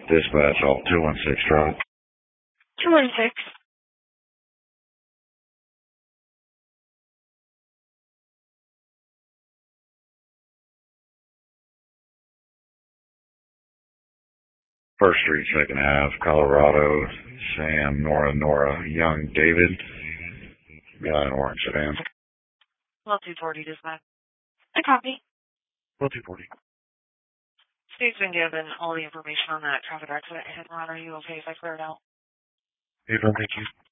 Dispatch, all 216 traffic. 216. First Street, Second Ave, Colorado. Sam, Nora, Young, David. Guy in orange sedan. Well, 240 dispatch. I copy. Well, 240. Steve's been given all the information on that traffic accident hit and run. Are you okay if I clear it out? Hey, thank you.